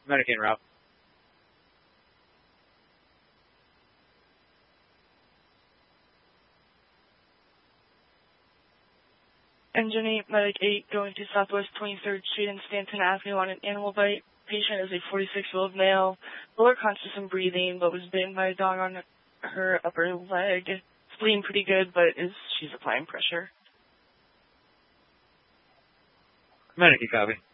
Medic en route. Engine 8, Medic 8, going to Southwest 23rd Street and Stanton Avenue on an animal bite. Patient is a 46-year-old male, lower conscious and breathing, but was bitten by a dog on her upper leg. It's bleeding pretty good, but she's applying pressure. Medic, you copy.